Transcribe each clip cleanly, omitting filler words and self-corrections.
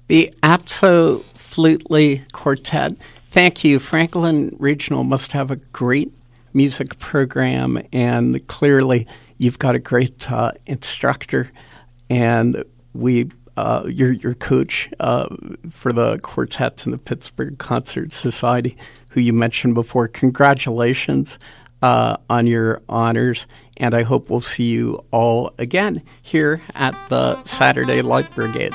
The Absolutely Quartet. Thank you. Franklin Regional must have a great music program, and clearly you've got a great instructor, and your coach for the quartets in the Pittsburgh Concert Society, who you mentioned before. Congratulations on your honors, and I hope we'll see you all again here at the Saturday Light Brigade.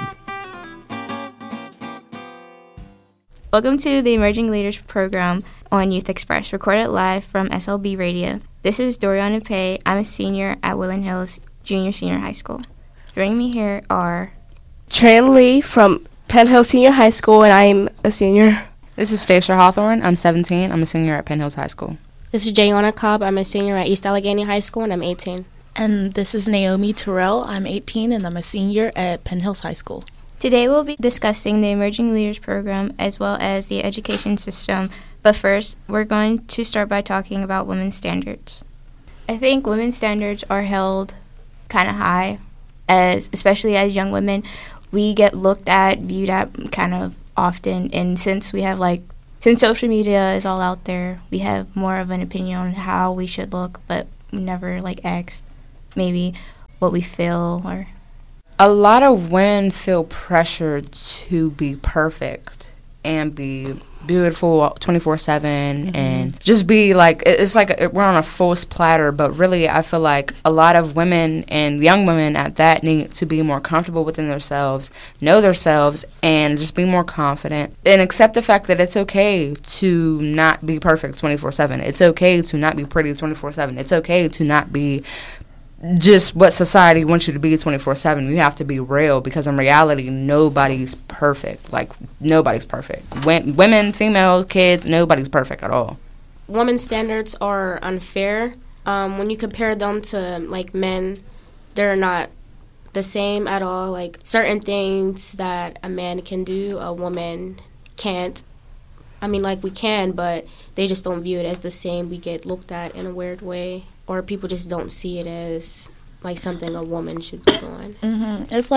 Welcome to the Emerging Leaders program on Youth Express, recorded live from SLB Radio. This is Doriana Pay. I'm a senior at Woodland Hills Senior High School. Joining me here are Tran Lee from Penn Hills Senior High School, and I'm a senior. This is Stacia Hawthorne. I'm 17. I'm a senior at Penn Hills High School. This is Jayona Cobb. I'm a senior at East Allegheny High School, and I'm 18. And this is Naomi Terrell. I'm 18, and I'm a senior at Penn Hills High School. Today we'll be discussing the Emerging Leaders program as well as the education system. But first, we're going to start by talking about women's standards. I think women's standards are held kind of high, especially as young women. We get looked at, viewed at kind of often, and since social media is all out there, we have more of an opinion on how we should look, but we never asked maybe what we feel or... A lot of women feel pressured to be perfect and be beautiful 24/7 and just be it's we're on a false platter. But really, I feel like a lot of women and young women at that need to be more comfortable within themselves, know themselves, and just be more confident and accept the fact that it's okay to not be perfect 24/7. It's okay to not be pretty 24/7. It's okay to not be just what society wants you to be 24/7. You have to be real, because in reality, nobody's perfect. Nobody's perfect. Women, female, kids, nobody's perfect at all. Women's standards are unfair. When you compare them to, men, they're not the same at all. Certain things that a man can do, a woman can't. I mean, we can, but they just don't view it as the same. We get looked at in a weird way. Or people just don't see it as something a woman should be doing. Mm-hmm. It's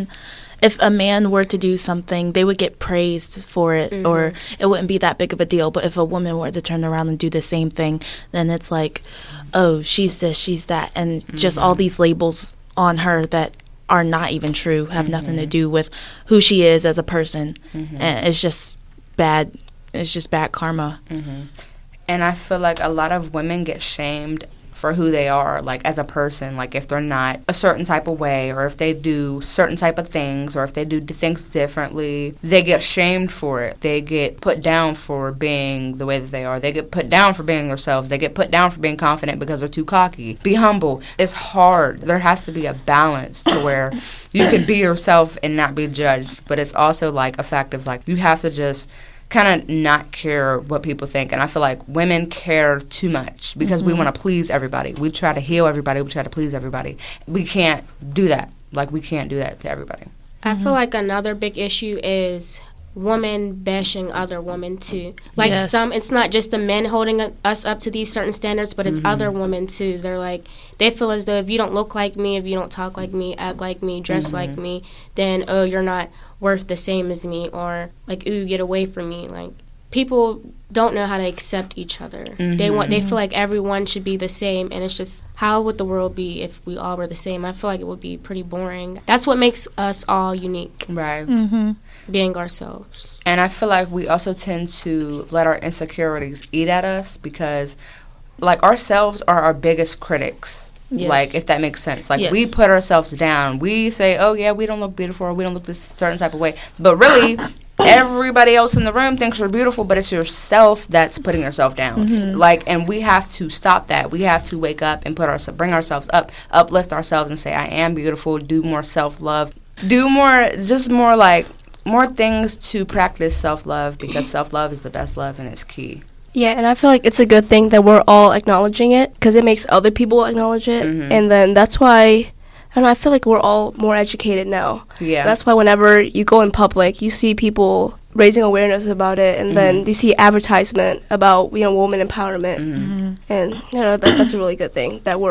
if a man were to do something, they would get praised for it, mm-hmm. or it wouldn't be that big of a deal. But if a woman were to turn around and do the same thing, then it's oh, she's this, she's that, and mm-hmm. just all these labels on her that are not even true, have mm-hmm. nothing to do with who she is as a person. Mm-hmm. And it's just bad. It's just bad karma. Mm-hmm. And I feel like a lot of women get shamed for who they are, as a person, if they're not a certain type of way, or if they do certain type of things, or if they do things differently, they get shamed for it. They get put down for being the way that they are. They get put down for being themselves. They get put down for being confident because they're too cocky. Be humble. It's hard. There has to be a balance to where you can be yourself and not be judged, but it's also a fact of you have to just kind of not care what people think. And I feel like women care too much because mm-hmm. we want to please everybody. We try to heal everybody. We try to please everybody. We can't do that. We can't do that to everybody. I feel like another big issue is women bashing other women too. Yes. It's not just the men holding us up to these certain standards, but it's mm-hmm. other women too. They're they feel as though if you don't look like me, if you don't talk like me, act like me, dress mm-hmm. like me, then you're not worth the same as me, or ooh, get away from me. People don't know how to accept each other. Mm-hmm. They feel like everyone should be the same, and it's just, how would the world be if we all were the same? I feel like it would be pretty boring. That's what makes us all unique. Right. Mm-hmm. Being ourselves. And I feel like we also tend to let our insecurities eat at us, because ourselves are our biggest critics. Yes. If that makes sense. Yes. We put ourselves down. We say, oh, yeah, we don't look beautiful, or we don't look this certain type of way. But really, everybody else in the room thinks you're beautiful, but it's yourself that's putting yourself down. Mm-hmm. And we have to stop that. We have to wake up and bring ourselves up, uplift ourselves and say, I am beautiful, do more self-love. Do more things to practice self-love, because self-love is the best love and it's key. Yeah, and I feel like it's a good thing that we're all acknowledging it, because it makes other people acknowledge it. Mm-hmm. And then that's why, I feel like we're all more educated now. Yeah. That's why whenever you go in public, you see people raising awareness about it, and mm-hmm. then you see advertisement about, woman empowerment. Mm-hmm. And, that's a really good thing that we're all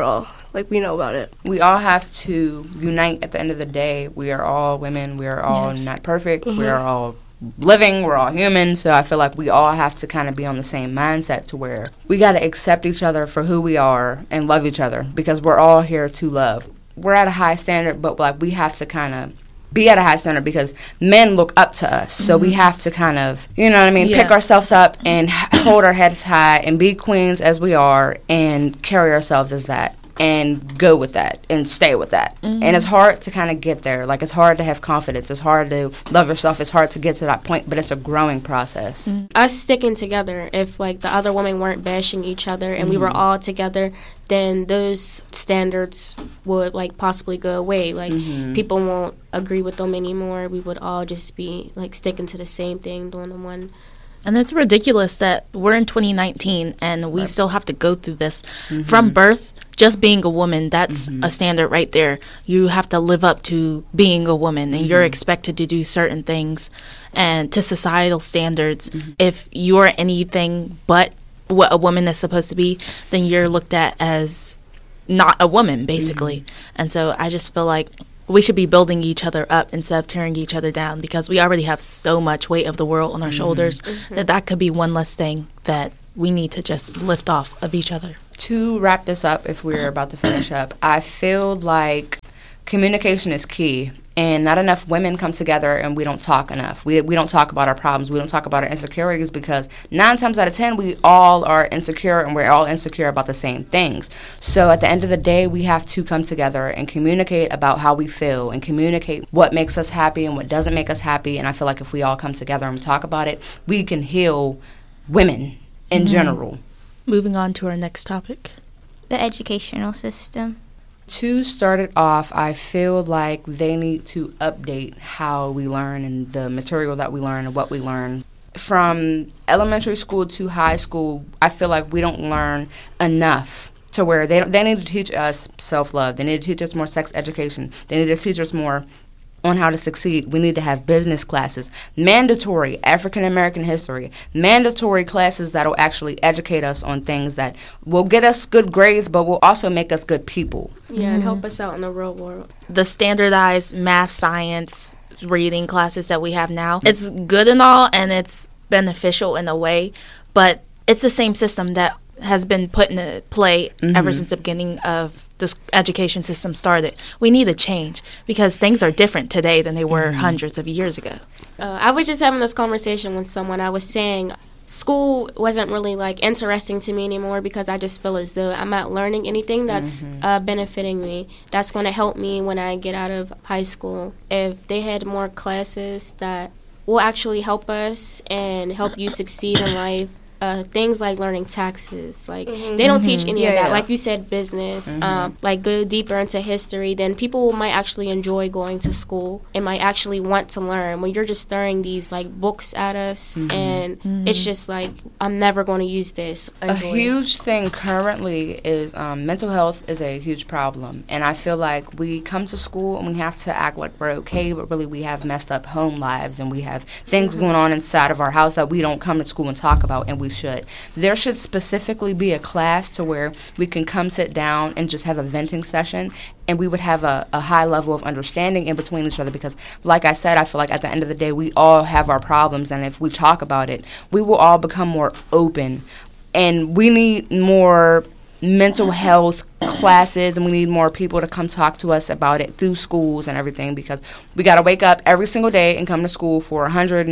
Like, we know about it. We all have to unite at the end of the day. We are all women. We are all not perfect. We are all living. We're all human. So I feel like we all have to kind of be on the same mindset to where we got to accept each other for who we are and love each other, because we're all here to love. We're at a high standard, but like we have to kind of be at a high standard because men look up to us. So we have to kind of, you know what I mean, pick ourselves up and hold our heads high and be queens as we are and carry ourselves as that and go with that and stay with that. And it's hard to kind of get there. Like, it's hard to have confidence. It's hard to love yourself. It's hard to get to that point, but it's a growing process. Us sticking together, if like the other women weren't bashing each other and we were all together, then those standards would like possibly go away. Like people won't agree with them anymore. We would all just be like sticking to the same thing, doing the one. And it's ridiculous that we're in 2019 and we still have to go through this from birth. Just being a woman, that's a standard right there. You have to live up to being a woman, and you're expected to do certain things and to societal standards. If you're anything but what a woman is supposed to be, then you're looked at as not a woman, basically. And so I just feel like we should be building each other up instead of tearing each other down, because we already have so much weight of the world on our shoulders that could be one less thing that we need to just lift off of each other. To wrap this up, if we're about to finish up, I feel like communication is key, and not enough women come together and we don't talk enough. We don't talk about our problems. We don't talk about our insecurities, because 9 times out of 10 we all are insecure, and we're all insecure about the same things. So at the end of the day, we have to come together and communicate about how we feel and communicate what makes us happy and what doesn't make us happy. And I feel like if we all come together and talk about it, we can heal women in general. Moving on to our next topic. The educational system. To start it off, I feel like they need to update how we learn and the material that we learn and what we learn. From elementary school to high school, I feel like we don't learn enough to where they need to teach us self-love. They need to teach us more sex education. They need to teach us more on how to succeed. We need to have business classes, mandatory African American history, mandatory classes that will actually educate us on things that will get us good grades, but will also make us good people. Yeah, and help us out in the real world. The standardized math, science, reading classes that we have now, it's good and all, and it's beneficial in a way, but it's the same system that has been put into play ever since the beginning of this education system started. We need a change, because things are different today than they were hundreds of years ago. I was just having this conversation with someone. I was saying school wasn't really like interesting to me anymore, because I just feel as though I'm not learning anything that's benefiting me, that's going to help me when I get out of high school. If they had more classes that will actually help us and help you succeed in life, things like learning taxes, like they don't teach any of that. Like you said, business, like go deeper into history, then people might actually enjoy going to school and might actually want to learn. When you're just throwing these like books at us and it's just like, I'm never going to use this. A huge thing currently is mental health is a huge problem, and I feel like we come to school and we have to act like we're okay, but really we have messed up home lives and we have things going on inside of our house that we don't come to school and talk about, and we should. There should specifically be a class to where we can come sit down and just have a venting session, and we would have a high level of understanding in between each other, because like I said, I feel like at the end of the day we all have our problems, and if we talk about it, we will all become more open. And we need more mental health classes, and we need more people to come talk to us about it through schools and everything, because we got to wake up every single day and come to school for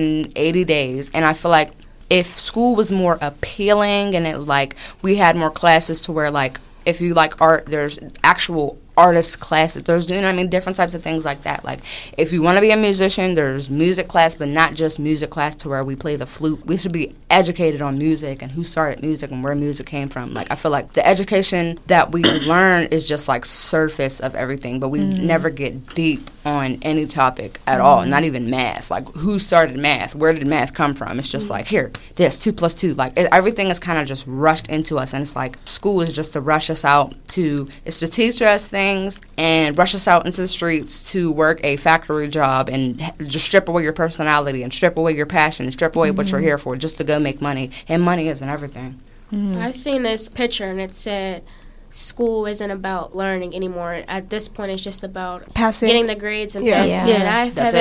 180 days. And I feel like if school was more appealing and it like we had more classes to where like if you like art, there's actual artist classes, there's, you know what I mean, different types of things like that. Like if you want to be a musician, there's music class, but not just music class to where we play the flute. We should be educated on music and who started music and where music came from. Like I feel like the education that we learn is just like surface of everything, but we never get deep on any topic at all, not even math. Like who started math? Where did math come from? It's just like, here, this, 2 + 2. Like everything is kind of just rushed into us, and it's like school is just to rush us out to, it's to teach us things and rush us out into the streets to work a factory job and just strip away your personality and strip away your passion and strip away what you're here for, just to go make money. And money isn't everything. I've seen this picture and it said, school isn't about learning anymore. At this point, it's just about passing, getting the grades and passing. And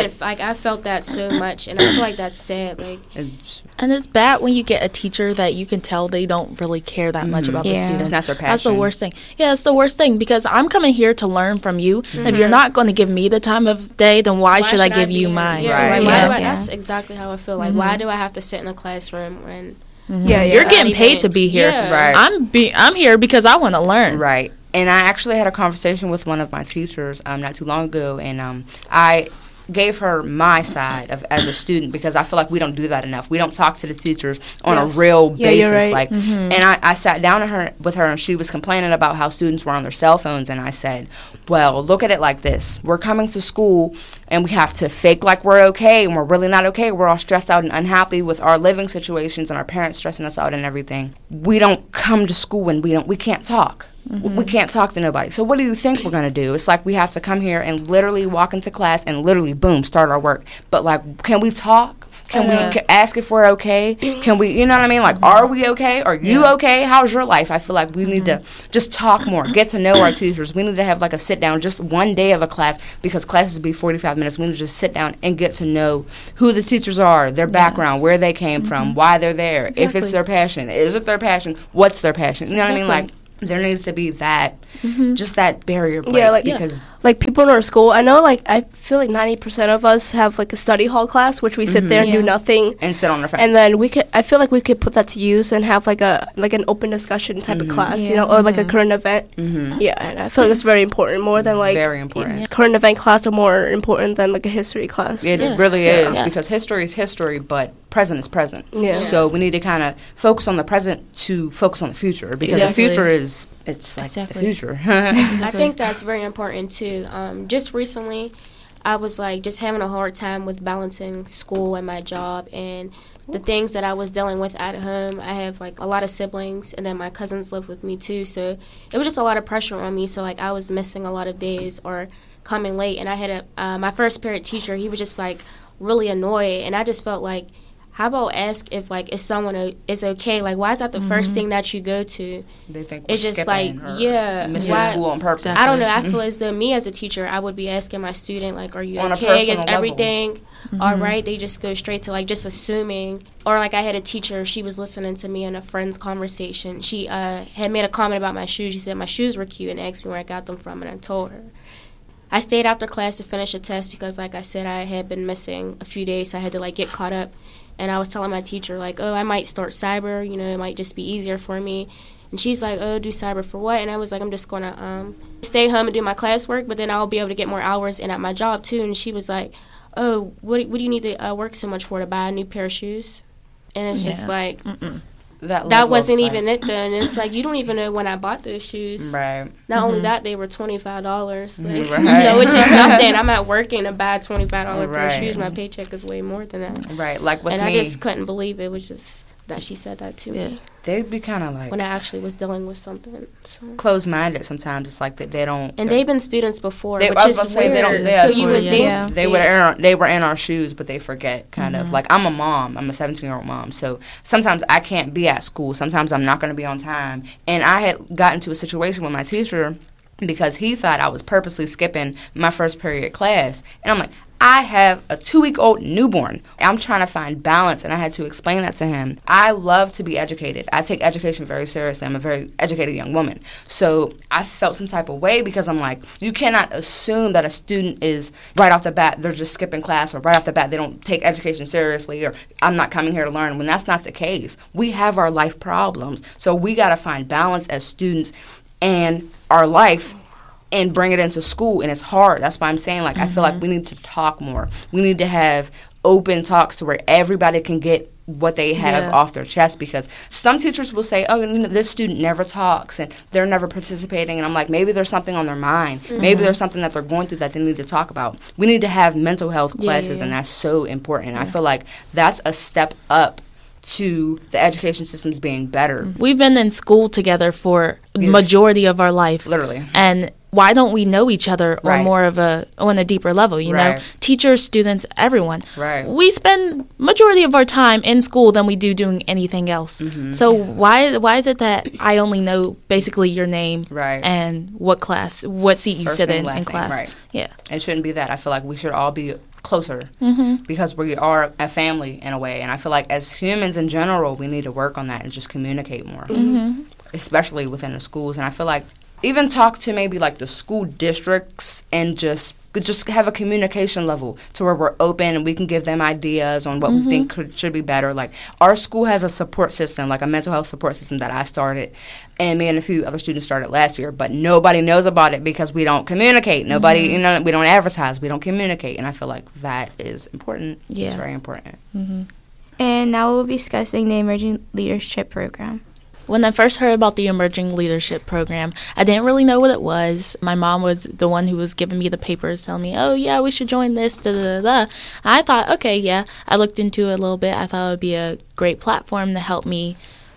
I felt that so much, and I feel like that's sad. Like, and it's bad when you get a teacher that you can tell they don't really care that much about the students. It's not their passion. That's the worst thing. Yeah, it's the worst thing because I'm coming here to learn from you. If you're not going to give me the time of day, then why should I give you mine? Yeah, right. That's exactly how I feel. Like, why do I have to sit in a classroom when you're getting paid to be here? Right. I'm here because I want to learn. Right. And I actually had a conversation with one of my teachers not too long ago, and I gave her my side as a student because I feel like we don't do that enough. We don't talk to the teachers on a real basis. You're right. Like, and I sat down with her, and she was complaining about how students were on their cell phones, and I said, well, look at it like this. We're coming to school, and we have to fake like we're okay, and we're really not okay. We're all stressed out and unhappy with our living situations and our parents stressing us out and everything. We don't come to school and we can't talk. We can't talk to nobody. So what do you think we're going to do? It's like we have to come here and literally walk into class and literally, boom, start our work. But, like, can we talk? Can we ask if we're okay? Can we, you know what I mean? Like, are we okay? Are you okay? How's your life? I feel like we need to just talk more, get to know our teachers. We need to have, like, a sit-down just one day of a class because classes be 45 minutes. We need to just sit down and get to know who the teachers are, their background, where they came from, why they're there, if it's their passion. Is it their passion? What's their passion? You know what I mean? Like, there needs to be that, just that barrier break. Because like, people in our school, I know, like, I feel like 90% of us have, like, a study hall class, which we sit there and do nothing. And sit on our phones. And then I feel like we could put that to use and have, like, an open discussion type of class, you know, or, like, a current event. Yeah, and I feel like it's very important, more than, like, very important. Current event class are more important than, like, a history class. It really is, because history is history, but present is present. So we need to kind of focus on the present to focus on the future, because the future is, it's like the future. I think that's very important too. Just recently, I was like just having a hard time with balancing school and my job and the things that I was dealing with at home. I have like a lot of siblings, and then my cousins live with me too, so it was just a lot of pressure on me. So like I was missing a lot of days or coming late, and I had my first period teacher. He was just like really annoyed, and I just felt like, how about ask if, like, if someone is okay? Like, why is that the first thing that you go to? They think it's just like, missing school on purpose. I don't know. I feel as though me as a teacher, I would be asking my student, like, are you okay? Is everything all right? They just go straight to, like, just assuming. Or, like, I had a teacher, she was listening to me in a friend's conversation. She had made a comment about my shoes. She said my shoes were cute and asked me where I got them from, and I told her. I stayed after class to finish a test because, like I said, I had been missing a few days, so I had to, like, get caught up. And I was telling my teacher, like, oh, I might start cyber, you know, it might just be easier for me. And she's like, oh, do cyber for what? And I was like, I'm just going to stay home and do my classwork, but then I'll be able to get more hours in at my job, too. And she was like, oh, what do you need to work so much for, to buy a new pair of shoes? And it's just like, that wasn't even it, though. And it's like, you don't even know when I bought those shoes. Right. Not only that, they were $25. Like, you know, which is nothing. I'm not working to buy a $25 pair of shoes. My paycheck is way more than that. Right. Like with me. And I just couldn't believe it was just that she said that to me. They'd be kind of like, when I actually was dealing with something. So. Closed-minded sometimes. It's like that they don't. And they've been students before, which is weird. They don't, so you would think they were in our shoes, but they forget kind of. Like, I'm a mom. I'm a 17-year-old mom. So sometimes I can't be at school. Sometimes I'm not going to be on time. And I had gotten into a situation with my teacher because he thought I was purposely skipping my first period class. And I'm like, I have a 2-week-old newborn. I'm trying to find balance, and I had to explain that to him. I love to be educated. I take education very seriously. I'm a very educated young woman. So I felt some type of way because I'm like, you cannot assume that a student is right off the bat, they're just skipping class, or right off the bat, they don't take education seriously, or I'm not coming here to learn, when that's not the case. We have our life problems. So we got to find balance as students and our life and bring it into school, and it's hard. That's why I'm saying, like, I feel like we need to talk more. We need to have open talks to where everybody can get what they have off their chest, because some teachers will say, oh, you know, this student never talks and they're never participating, and I'm like, maybe there's something on their mind. Maybe there's something that they're going through that they need to talk about. We need to have mental health classes, and that's so important. I feel like that's a step up to the education systems being better. We've been in school together for the majority of our life. Literally. And why don't we know each other on more of on a deeper level, you know? Teachers, students, everyone. Right. We spend majority of our time in school than we do doing anything else. Mm-hmm. So why is it that I only know basically your name and what seat you sit in class? Right. Yeah. It shouldn't be that. I feel like we should all be closer because we are a family in a way. And I feel like as humans in general, we need to work on that and just communicate more, especially within the schools. And I feel like even talk to maybe like the school districts and just have a communication level to where we're open and we can give them ideas on what we think should be better. Like our school has a support system, like a mental health support system that I started, and me and a few other students started last year, but nobody knows about it because we don't communicate. Nobody, you know, we don't advertise, we don't communicate, and I feel like that is important. Yeah. It's very important. And now we'll be discussing the Emerging Leadership Program. When I first heard about the Emerging Leadership Program, I didn't really know what it was. My mom was the one who was giving me the papers, telling me, oh, yeah, we should join this, da-da-da-da. I thought, okay, yeah. I looked into it a little bit. I thought it would be a great platform to help me.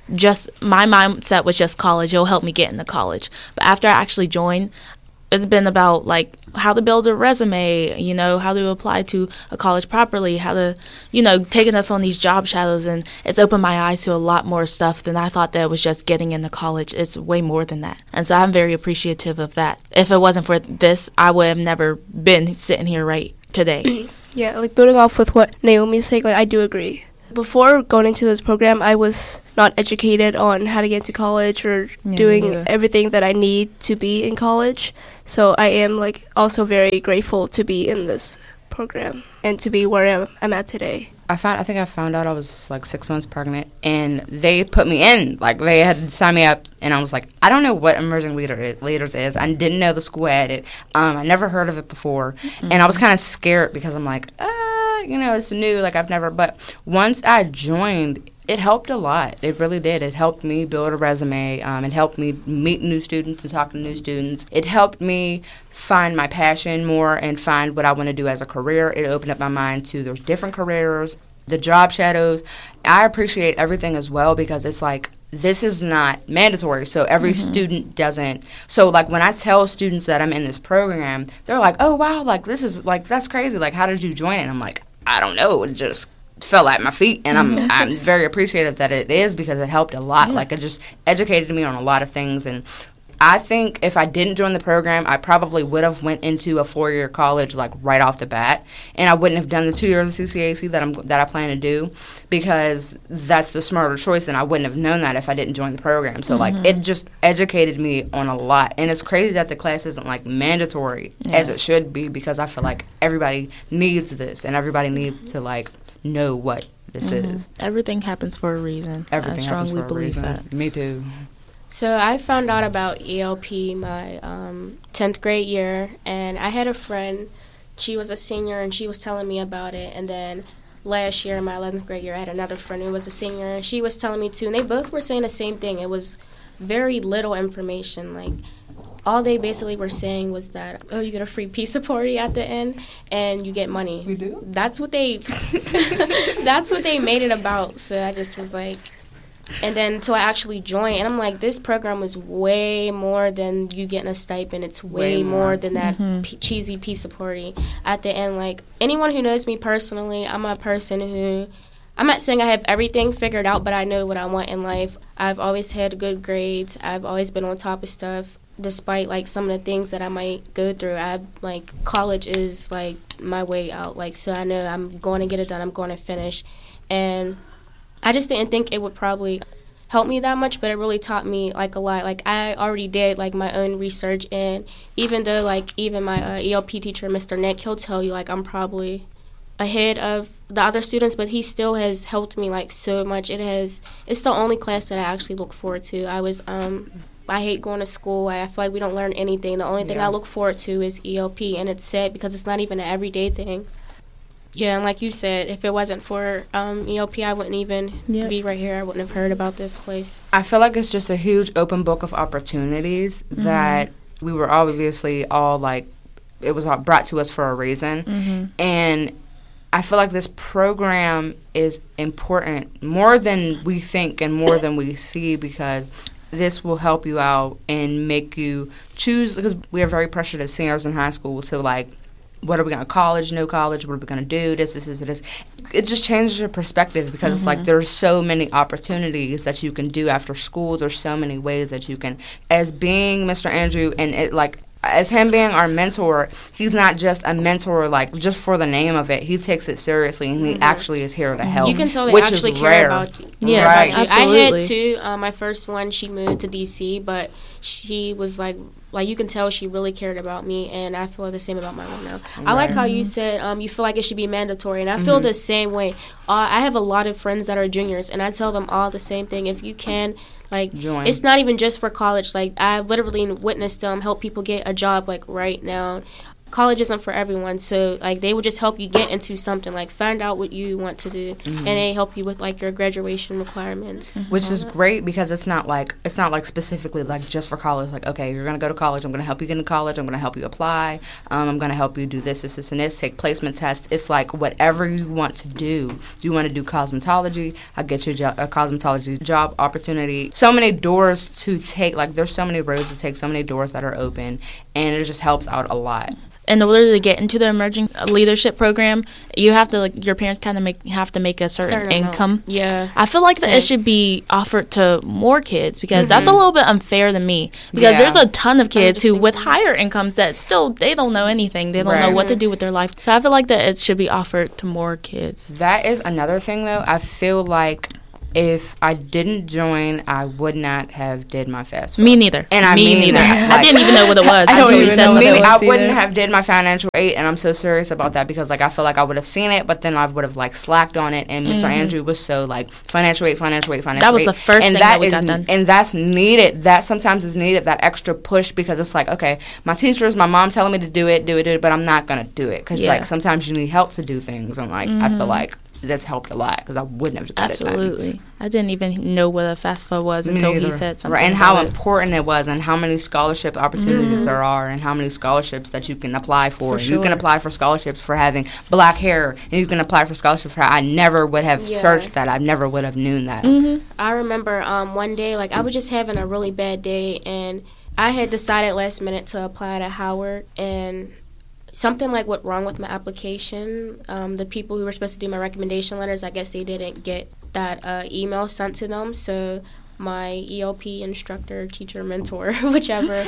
My mindset was just college. It'll help me get into college. But after I actually joined, it's been about, like, how to build a resume, you know, how to apply to a college properly, how to, you know, taking us on these job shadows. And it's opened my eyes to a lot more stuff than I thought that was just getting into college. It's way more than that. And so I'm very appreciative of that. If it wasn't for this, I would have never been sitting here right today. Yeah, like building off with what Naomi's saying, like, I do agree. Before going into this program, I was not educated on how to get into college or doing everything that I need to be in college. So I am like also very grateful to be in this program and to be where I'm at today. I think I found out I was like 6 months pregnant, and they put me in. Like they had signed me up, and I was like, I don't know what Emerging Leaders is. I didn't know the school had it. I never heard of it before, and I was kind of scared because I'm like, you know, it's new. Like I've never. But once I joined, it helped a lot. It really did. It helped me build a resume. It helped me meet new students and talk to new students. It helped me find my passion more and find what I want to do as a career. It opened up my mind to there's different careers, the job shadows. I appreciate everything as well because it's like this is not mandatory, so every student doesn't. So, like, when I tell students that I'm in this program, they're like, oh, wow, like, this is, like, that's crazy. Like, how did you join it? And I'm like, I don't know. It just fell at my feet, and I'm very appreciative that it is because it helped a lot. Like, it just educated me on a lot of things, and I think if I didn't join the program, I probably would have went into a 4-year college like right off the bat, and I wouldn't have done the 2 years of CCAC that I plan to do because that's the smarter choice, and I wouldn't have known that if I didn't join the program. So like it just educated me on a lot, and it's crazy that the class isn't like mandatory as it should be because I feel like everybody needs this, and everybody needs to like know what this is. Everything happens for a reason. Everything I strongly happens for a believe reason. that. Me too. So I found out about ELP my 10th grade year, and I had a friend. She was a senior, and she was telling me about it. And then last year, my 11th grade year, I had another friend who was a senior, and she was telling me too. And they both were saying the same thing. It was very little information. Like, all they basically were saying was that, oh, you get a free pizza party at the end, and you get money. You do? That's what they that's what they made it about. So I just was like... And then until I actually joined, and I'm like, this program is way more than you getting a stipend. It's way more than that cheesy pizza party at the end. Like, anyone who knows me personally, I'm a person who, I'm not saying I have everything figured out, but I know what I want in life. I've always had good grades. I've always been on top of stuff, despite, like, some of the things that I might go through. College is, like, my way out. Like, so I know I'm going to get it done. I'm going to finish. And I just didn't think it would probably help me that much, but it really taught me, like, a lot. Like, I already did, like, my own research, and even though, like, even my ELP teacher, Mr. Nick, he'll tell you, like, I'm probably ahead of the other students, but he still has helped me, like, so much. It's the only class that I actually look forward to. I hate going to school. I feel like we don't learn anything. The only thing I look forward to is ELP, and it's sad because it's not even an everyday thing. Yeah, and like you said, if it wasn't for ELP, I wouldn't even be right here. I wouldn't have heard about this place. I feel like it's just a huge open book of opportunities that we were obviously all like, it was all brought to us for a reason. And I feel like this program is important more than we think and more than we see because this will help you out and make you choose, because we are very pressured as seniors in high school to, like, what are we going to college, no college, what are we going to do, this. It just changes your perspective, because it's like there's so many opportunities that you can do after school. There's so many ways that you can, as being Mr. Andrew, and it, like, as him being our mentor, he's not just a mentor, like, just for the name of it. He takes it seriously, and he actually is here to help. You can tell they which actually is care rare. about you. Yeah, right. absolutely. I had two. My first one, she moved to D.C., but she was like you can tell she really cared about me, and I feel the same about my one now. Right. I like how you said you feel like it should be mandatory, and I feel the same way. I have a lot of friends that are juniors, and I tell them all the same thing. If you can, like, join. It's not even just for college. Like, I literally witnessed them help people get a job, like, right now. College isn't for everyone, so, like, they would just help you get into something, like, find out what you want to do, and they help you with, like, your graduation requirements. Which is great, because it's not like specifically, like, just for college. Like, okay, you're going to go to college, I'm going to help you get into college, I'm going to help you apply, I'm going to help you do this, and this, take placement tests. It's like whatever you want to do. Do you want to do cosmetology? I'll get you a cosmetology job opportunity. So many doors to take, like, there's so many roads to take, so many doors that are open, and it just helps out a lot. In order to get into the emerging leadership program, you have to, like, your parents kind of have to make a certain income. Yeah, I feel like that it should be offered to more kids, because that's a little bit unfair to me, because there's a ton of kids who with higher incomes that still, they don't know anything, they don't know what to do with their life. So I feel like that it should be offered to more kids. That is another thing, though. I feel like if I didn't join, I would not have did my FAFSA. Me neither. And I mean neither. Like, I didn't even know what it was. I wouldn't have did my financial aid, and I'm so serious about that, because, like, I feel like I would have seen it, but then I would have, like, slacked on it, and Mr. Andrew was so, like, financial aid. That was the first thing that we got done. And that's needed. That sometimes is needed, that extra push, because it's like, okay, my teachers, my mom telling me to do it, but I'm not going to do it, because, like, sometimes you need help to do things, and, like, I feel like that's helped a lot, because I wouldn't have got it done. Absolutely. I didn't even know what a FAFSA was until he said something. Right, and how important it was, and how many scholarship opportunities there are, and how many scholarships that you can apply for. And you can apply for scholarships for having black hair, and you can apply for scholarships for I never would have searched that. I never would have known that. I remember one day, like, I was just having a really bad day, and I had decided last minute to apply to Howard, and something like went wrong with my application. The people who were supposed to do my recommendation letters, I guess they didn't get that email sent to them. So my ELP instructor, teacher, mentor, whichever,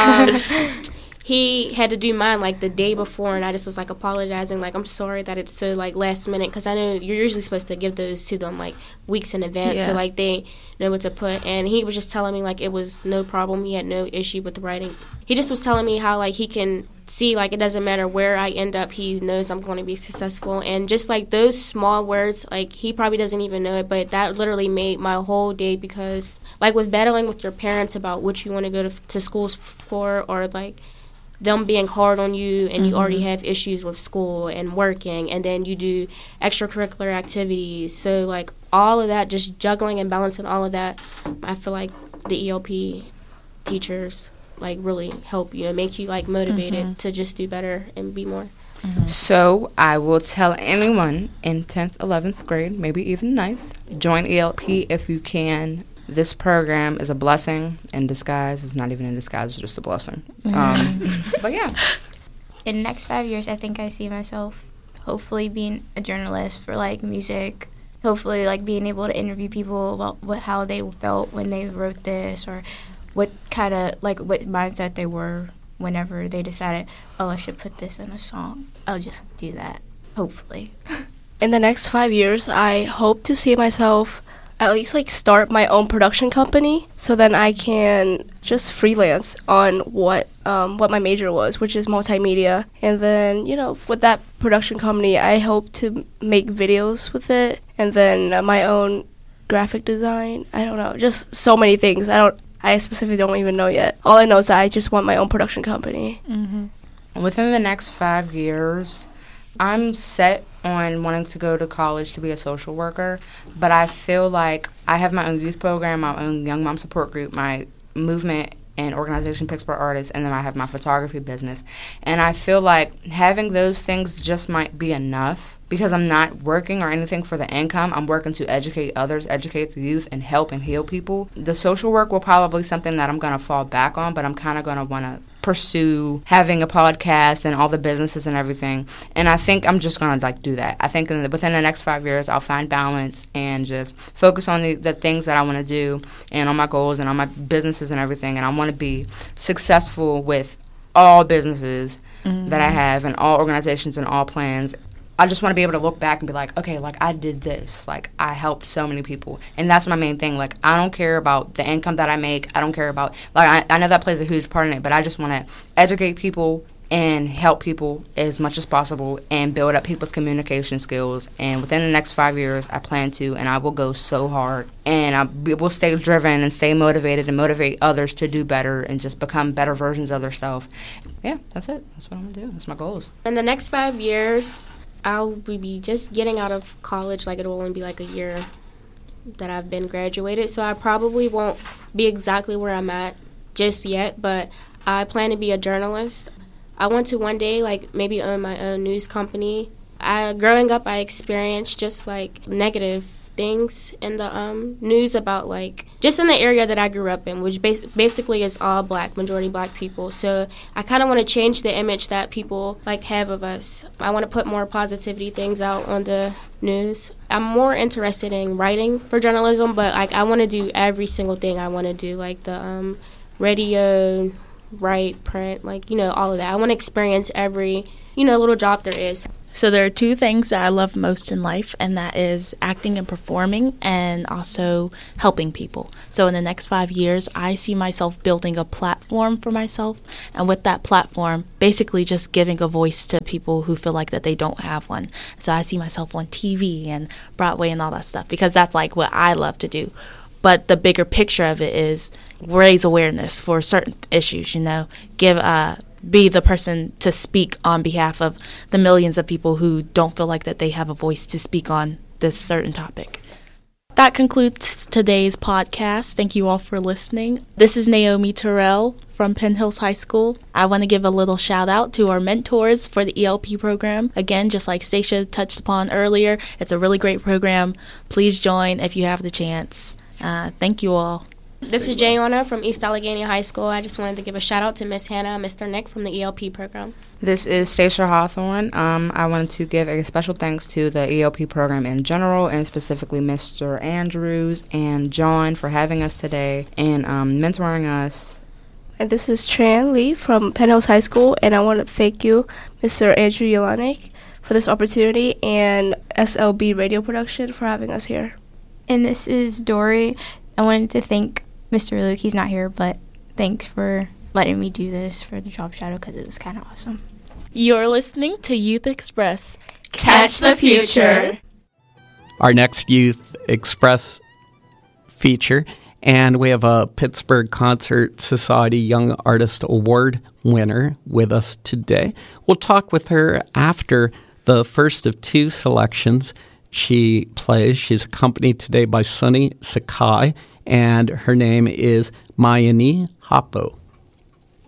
he had to do mine, like, the day before, and I just was, like, apologizing, like, I'm sorry that it's so, like, last minute, because I know you're usually supposed to give those to them, like, weeks in advance, so, like, they know what to put. And he was just telling me, like, it was no problem. He had no issue with the writing. He just was telling me how, like, he can see, like, it doesn't matter where I end up, he knows I'm going to be successful. And just, like, those small words, like, he probably doesn't even know it, but that literally made my whole day, because, like, with battling with your parents about what you want to go to schools for, or, like, them being hard on you, and you already have issues with school and working, and then you do extracurricular activities. So, like, all of that, just juggling and balancing all of that, I feel like the ELP teachers, like, really help you and make you, like, motivated to just do better and be more. So I will tell anyone in 10th, 11th grade, maybe even 9th, join ELP if you can. This program is a blessing in disguise. It's not even in disguise. It's just a blessing. But, yeah. In the next 5 years, I think I see myself hopefully being a journalist for, like, music. Hopefully, like, being able to interview people about how they felt when they wrote this, or what kind of, like, what mindset they were whenever they decided, I should put this in a song. I'll just do that, hopefully. In the next 5 years, I hope to see myself at least, like, start my own production company, so then I can just freelance on what my major was, which is multimedia. And then, you know, with that production company, I hope to make videos with it, and then my own graphic design. I don't know, just so many things. I specifically don't even know yet. All I know is that I just want my own production company. Within the next 5 years, I'm set on wanting to go to college to be a social worker, but I feel like I have my own youth program, my own young mom support group, my movement and Organization Pittsburgh Artists, and then I have my photography business. And I feel like having those things just might be enough, because I'm not working or anything for the income. I'm working to educate others, educate the youth, and help and heal people. The social work will probably be something that I'm going to fall back on, but I'm kind of going to want to pursue having a podcast and all the businesses and everything. And I think I'm just going to do that. I think within the next 5 years, I'll find balance and just focus on the things that I want to do and on my goals and on my businesses and everything. And I want to be successful with all businesses that I have and all organizations and all plans. I just want to be able to look back and be like, okay, I did this. I helped so many people. And that's my main thing. I don't care about the income that I make. I don't care about, I know that plays a huge part in it, but I just want to educate people and help people as much as possible and build up people's communication skills. And within the next 5 years, I plan to, and I will go so hard. And I will stay driven and stay motivated and motivate others to do better and just become better versions of themselves. Yeah, that's it. That's what I'm going to do. That's my goals. In the next 5 years, I'll be just getting out of college. It will only be a year that I've been graduated, so I probably won't be exactly where I'm at just yet, but I plan to be a journalist. I want to one day maybe own my own news company. Growing up, I experienced just negative things in the news about just in the area that I grew up in, which basically is all majority black people. So I kind of want to change the image that people have of us. I want to put more positivity things out on the news. I'm more interested in writing for journalism, but I want to do every single thing. I want to do the radio, write, print, all of that. I want to experience every little job there is. So there are two things that I love most in life, and that is acting and performing and also helping people. So in the next 5 years, I see myself building a platform for myself, and with that platform, basically just giving a voice to people who feel like that they don't have one. So I see myself on TV and Broadway and all that stuff, because that's what I love to do. But the bigger picture of it is raise awareness for certain issues, be the person to speak on behalf of the millions of people who don't feel like that they have a voice to speak on this certain topic. That concludes today's podcast. Thank you all for listening. This is Naomi Terrell from Penn Hills High School. I want to give a little shout out to our mentors for the ELP program. Again, just like Stacia touched upon earlier, it's a really great program. Please join if you have the chance. Thank you all. This is Jayona from East Allegheny High School. I just wanted to give a shout out to Miss Hannah and Mr. Nick from the ELP program. This is Stacia Hawthorne. I wanted to give a special thanks to the ELP program in general, and specifically Mr. Andrews and John for having us today and mentoring us. And this is Tran Lee from Penn Hills High School, and I want to thank you, Mr. Andrew Yelanik, for this opportunity, and SLB Radio Production for having us here. And this is Dory. I wanted to thank Mr. Luke. He's not here, but thanks for letting me do this for the Job Shadow, because it was kind of awesome. You're listening to Youth Express. Catch the future. Our next Youth Express feature, and we have a Pittsburgh Concert Society Young Artist Award winner with us today. We'll talk with her after the first of two selections she plays. She's accompanied today by Sunny Sakai, and her name is Mayani Hapo.